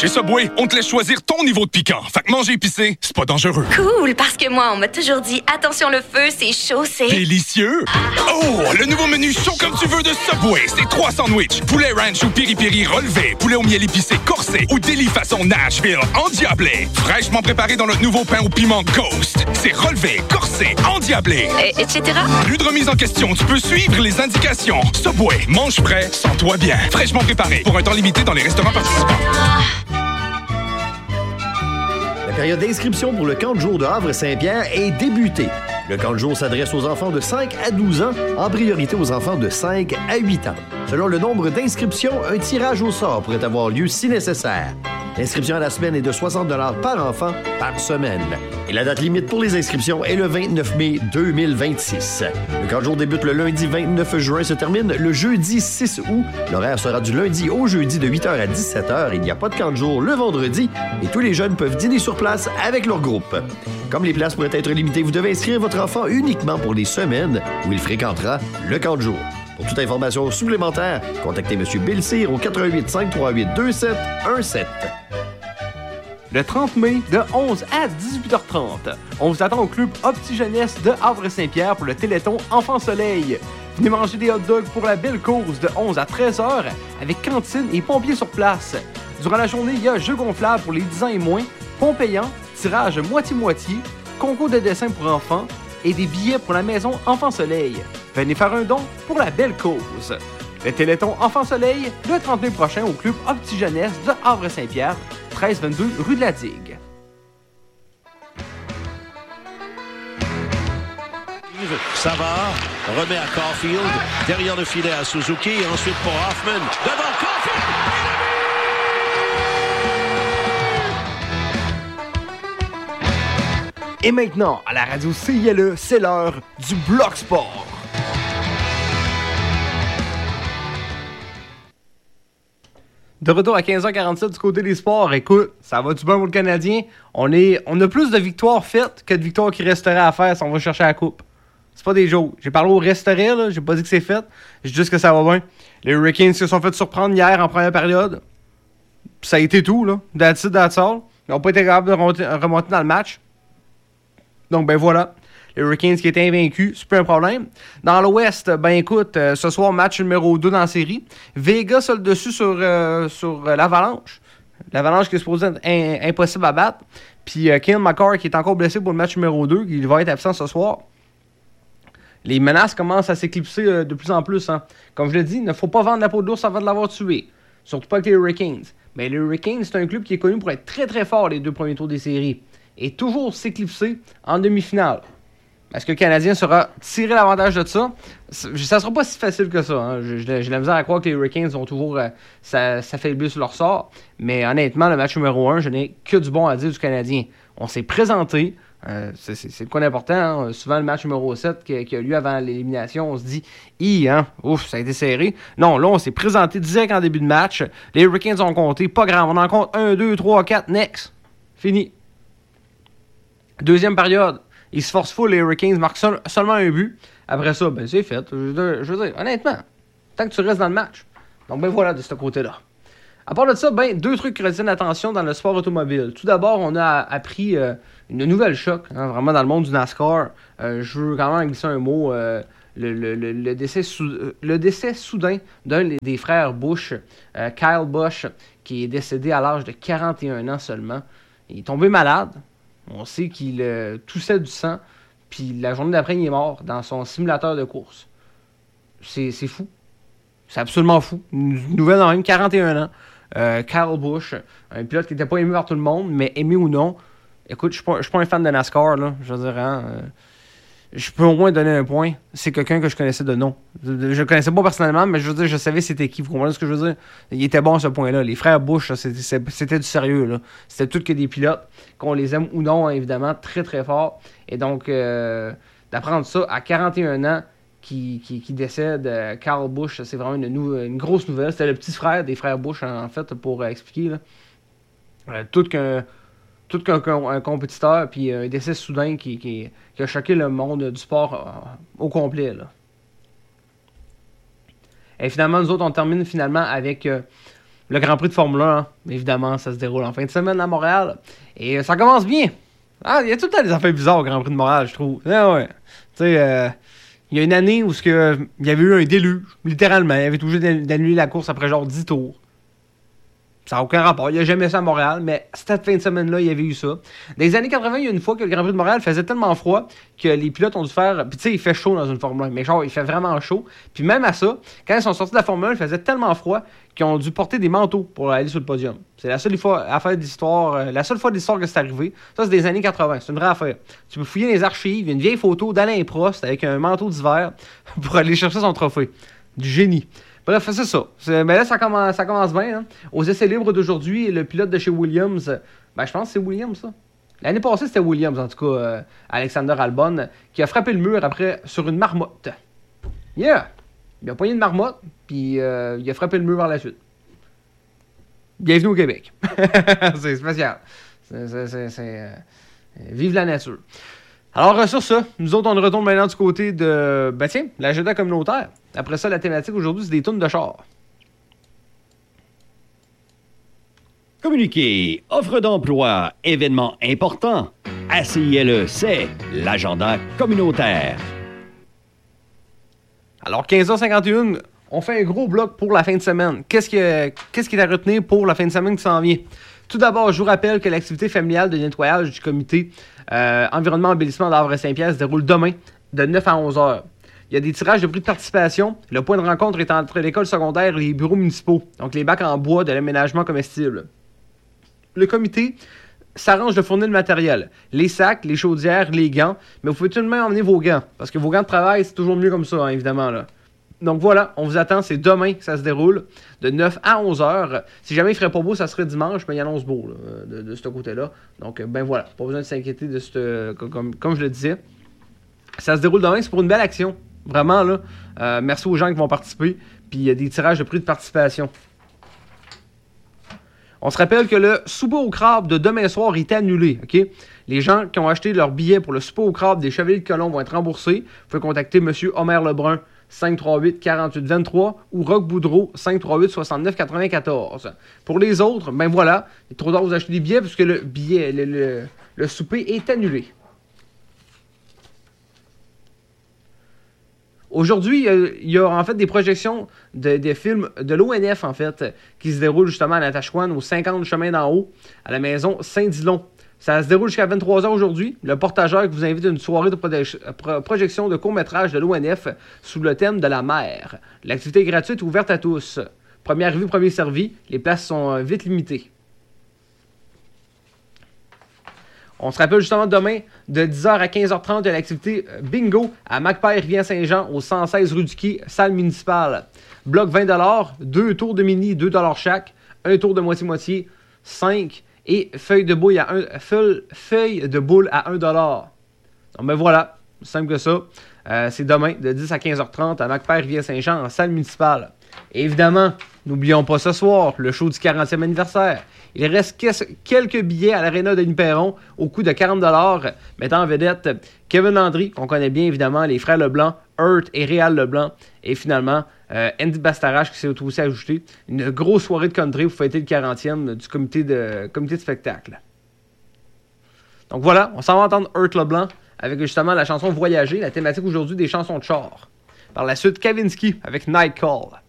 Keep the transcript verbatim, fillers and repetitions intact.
Chez Subway, on te laisse choisir ton niveau de piquant. Fait que manger épicé, c'est pas dangereux. Cool, parce que moi, on m'a toujours dit attention le feu, c'est chaud, c'est... Délicieux! Oh, le nouveau menu chaud comme tu veux de Subway. C'est trois sandwichs. Poulet ranch ou piri-piri relevé. Poulet au miel épicé corsé. Ou délit façon Nashville endiablé. Fraîchement préparé dans notre nouveau pain au piment Ghost. C'est relevé, corsé, endiablé. Et, etc. Plus de remise en question. Tu peux suivre les indications. Subway, mange frais, sens-toi bien. Fraîchement préparé. Pour un temps limité dans les restaurants participants. La période d'inscription pour le camp de jour de Havre-Saint-Pierre est débutée. Le camp de jour s'adresse aux enfants de cinq à douze ans, en priorité aux enfants de cinq à huit ans. Selon le nombre d'inscriptions, un tirage au sort pourrait avoir lieu si nécessaire. L'inscription à la semaine est de soixante dollars par enfant par semaine. Et la date limite pour les inscriptions est le vingt-neuf mai deux mille vingt-six. Le camp de jour débute le lundi vingt-neuf juin et se termine le jeudi six août. L'horaire sera du lundi au jeudi de huit heures à dix-sept heures. Il n'y a pas de camp de jour le vendredi et tous les jeunes peuvent dîner sur place avec leur groupe. Comme les places pourraient être limitées, vous devez inscrire votre enfant uniquement pour les semaines où il fréquentera le camp de jour. Pour toute information supplémentaire, contactez M. Bill Cyr au quatre un huit, cinq trois huit, deux sept un sept. Le trente mai, de onze à dix-huit heures trente, on vous attend au club Opti Jeunesse de Havre-Saint-Pierre pour le Téléthon Enfant Soleil. Venez manger des hot dogs pour la belle cause de onze à treize heures avec cantine et pompiers sur place. Durant la journée, il y a jeux gonflables pour les dix ans et moins, ponts payants, tirage moitié-moitié, concours de dessin pour enfants et des billets pour la maison Enfant Soleil. Venez faire un don pour la belle cause. Le Téléthon Enfant Soleil, le trente mai prochain au club Opti Jeunesse de Havre-Saint-Pierre, treize vingt-deux rue de la Digue. Savard remet à Caulfield, derrière le filet à Suzuki, et ensuite pour Hoffman, devant Caulfield! Et maintenant, à la radio C I L E, c'est l'heure du Bloc Sport. De retour à quinze heures quarante-sept du côté des sports. Écoute, ça va du bien pour le Canadien. On, est, on a plus de victoires faites que de victoires qui resteraient à faire si on va chercher la coupe. C'est pas des jokes. J'ai parlé au resterait, là. J'ai pas dit que c'est fait. J'ai dit juste que ça va bien. Les Hurricanes se sont fait surprendre hier en première période. Puis ça a été tout, là. That's it, that's all. Ils n'ont pas été capables de remonter, remonter dans le match. Donc, ben voilà. Les Hurricanes qui étaient invaincus, c'est plus un problème. Dans l'Ouest, ben écoute, euh, ce soir, match numéro deux dans la série. Vegas a le dessus sur, euh, sur euh, l'Avalanche. L'Avalanche qui est supposé être in- impossible à battre. Puis euh, Cale Makar qui est encore blessé pour le match numéro deux. Il va être absent ce soir. Les menaces commencent à s'éclipser euh, de plus en plus. Hein. Comme je l'ai dit, il ne faut pas vendre la peau d'ours avant de l'avoir tué. Surtout pas avec les Hurricanes. Mais les Hurricanes, c'est un club qui est connu pour être très très fort les deux premiers tours des séries. Et toujours s'éclipser en demi-finale. Est-ce que le Canadien sera tiré l'avantage de ça? Ça ne sera pas si facile que ça. Hein. J'ai, j'ai la misère à croire que les Hurricanes vont toujours euh, s'affaiblir sur leur sort. Mais honnêtement, le match numéro un, je n'ai que du bon à dire du Canadien. On s'est présenté. Euh, c'est, c'est, c'est quoi d'important? Hein? Souvent, le match numéro sept qui, qui a lieu avant l'élimination, on se dit « Hi, hein? Ouf, ça a été serré. » Non, là, on s'est présenté direct en début de match. Les Hurricanes ont compté. Pas grave. On en compte un, deux, trois, quatre. Next. Fini. Deuxième période. Ils se forcent full, les Hurricanes marquent seul, seulement un but. Après ça, ben c'est fait. Je veux, je veux dire, honnêtement, tant que tu restes dans le match. Donc, ben voilà, de ce côté-là. À part de ça, ben, deux trucs qui retiennent l'attention dans le sport automobile. Tout d'abord, on a appris euh, une nouvelle choc, hein, vraiment dans le monde du NASCAR. Euh, je veux quand même glisser un mot. Euh, le, le, le, le, décès sou, le décès soudain d'un des frères Busch, euh, Kyle Busch, qui est décédé à l'âge de quarante et un ans seulement. Il est tombé malade. On sait qu'il euh, toussait du sang, puis la journée d'après, il est mort dans son simulateur de course. C'est, c'est fou. C'est absolument fou. Une nouvelle dans même, quarante et un ans. Euh, Kyle Busch, un pilote qui n'était pas aimé par tout le monde, mais aimé ou non. Écoute, je ne suis pas un fan de NASCAR, là. Je veux dire, hein, euh, je peux au moins donner un point. C'est quelqu'un que je connaissais de nom. Je ne le connaissais pas personnellement, mais je veux dire, je savais c'était qui. Vous comprenez ce que je veux dire? Il était bon à ce point-là. Les frères Busch, là, c'était, c'était du sérieux, là. C'était tout que des pilotes, qu'on les aime ou non, hein, évidemment, très très fort. Et donc, euh, d'apprendre ça à quarante et un ans, qui, qui, qui décède, euh, Kyle Busch, c'est vraiment une, nou- une grosse nouvelle. C'était le petit frère des frères Busch, en, en fait, pour euh, expliquer. Là. Euh, tout qu'un... Tout qu'un un compétiteur, puis un décès soudain qui, qui, qui a choqué le monde du sport euh, au complet. Là. Et finalement, nous autres, on termine finalement avec euh, le Grand Prix de Formule un, hein, évidemment, ça se déroule en fin de semaine à Montréal. Et ça commence bien. Ah, il y a tout le temps des affaires bizarres au Grand Prix de Montréal, je trouve. Ah ouais. Tu sais, euh, il y a une année où il y avait eu un déluge, littéralement. Il y avait toujours d'annuler la course après genre dix tours. Ça n'a aucun rapport. Il n'y a jamais ça à Montréal, mais cette fin de semaine-là, il y avait eu ça. Dans les années quatre-vingt, il y a une fois que le Grand Prix de Montréal faisait tellement froid que les pilotes ont dû faire... Puis tu sais, il fait chaud dans une Formule un, mais genre, il fait vraiment chaud. Puis même à ça, quand ils sont sortis de la Formule un, il faisait tellement froid qu'ils ont dû porter des manteaux pour aller sur le podium. C'est la seule fois affaire d'histoire, euh, la seule fois d'histoire que c'est arrivé. Ça, c'est des années quatre-vingt. C'est une vraie affaire. Tu peux fouiller les archives, il y a une vieille photo d'Alain Prost avec un manteau d'hiver pour aller chercher son trophée. Du génie. Bref, c'est ça. C'est, mais là, ça commence, ça commence bien. Hein. Aux essais libres d'aujourd'hui, le pilote de chez Williams, ben je pense que c'est Williams, ça. L'année passée, c'était Williams, en tout cas, euh, Alexander Albon, qui a frappé le mur après sur une marmotte. Yeah! Il a poigné une marmotte, puis euh, il a frappé le mur par la suite. Bienvenue au Québec. C'est spécial. C'est, c'est, c'est, c'est, euh, vive la nature. Alors, euh, sur ça, nous autres, on retourne maintenant du côté de, ben tiens, l'agenda communautaire. Après ça, la thématique aujourd'hui, c'est des tunes de char. Communiqué, offre d'emploi, événement important. A C I L E, c'est l'agenda communautaire. Alors, quinze heures cinquante et un, on fait un gros bloc pour la fin de semaine. Qu'est-ce qui, qu'est-ce qui est à retenir pour la fin de semaine qui s'en vient? Tout d'abord, je vous rappelle que l'activité familiale de nettoyage du comité euh, environnement embellissement d'Havre et Saint-Pierre se déroule demain de neuf à onze heures. Il y a des tirages de prix de participation. Le point de rencontre est entre l'école secondaire et les bureaux municipaux, donc les bacs en bois de l'aménagement comestible. Le comité s'arrange de fournir le matériel, les sacs, les chaudières, les gants, mais vous pouvez tout de même emmener vos gants, parce que vos gants de travail, c'est toujours mieux comme ça, hein, évidemment, là. Donc voilà, on vous attend, c'est demain que ça se déroule, de neuf à onze heures. Si jamais il ferait pas beau, ça serait dimanche, mais il annonce beau là, de, de ce côté-là. Donc ben voilà, pas besoin de s'inquiéter de ce comme, comme je le disais. Ça se déroule demain, c'est pour une belle action, vraiment là. Euh, merci aux gens qui vont participer, puis il y a des tirages de prix de participation. On se rappelle que le souper au crabe de demain soir est annulé, ok? Les gens qui ont acheté leur billet pour le souper au crabe des Chevaliers de Colomb vont être remboursés. Vous pouvez contacter M. Omer Lebrun, cinq trois huit, quarante-huit vingt-trois ou Roch Boudreau, cinq trois huit, soixante-neuf quatre-vingt-quatorze. Pour les autres, ben voilà, il est trop tard de vous acheter des billets puisque le billet, le, le, le souper est annulé. Aujourd'hui, il y a en fait des projections de, des films de l'O N F, en fait, qui se déroulent justement à Natashquan, au cinquante chemin d'en haut, à la maison Saint-Dilon. Ça se déroule jusqu'à vingt-trois heures aujourd'hui. Le portageur vous invite à une soirée de proje- pro- projection de court-métrage de l'O N F sous le thème de la mer. L'activité est gratuite et ouverte à tous. Premier arrivé, premier servi. Les places sont vite limitées. On se rappelle justement demain, de dix heures à quinze heures trente, de l'activité bingo à Macpère-Rivière-Saint-Jean, au cent seize rue du Quai, salle municipale. Bloc vingt dollars, deux tours de mini, deux dollars chaque, un tour de moitié-moitié, cinq, et feuille de boule à un, feuille, feuille de boule à un dollar. Donc ben voilà, simple que ça. Euh, c'est demain, de dix à quinze heures trente, à Macpère-Rivière-Saint-Jean, en salle municipale. Et évidemment, n'oublions pas ce soir, le show du quarantième anniversaire. Il reste quelques billets à l'Aréna Denis Perron au coût de quarante dollars, mettant en vedette Kevin Landry, qu'on connaît bien évidemment, les frères Leblanc, Hurt et Réal Leblanc, et finalement euh, Andy Bastarache qui s'est aussi ajouté. Une grosse soirée de country pour fêter le quarantième du comité de, comité de spectacle. Donc voilà, on s'en va entendre Hurt Leblanc avec justement la chanson Voyager, la thématique aujourd'hui des chansons de char. Par la suite, Kavinsky avec Night Call.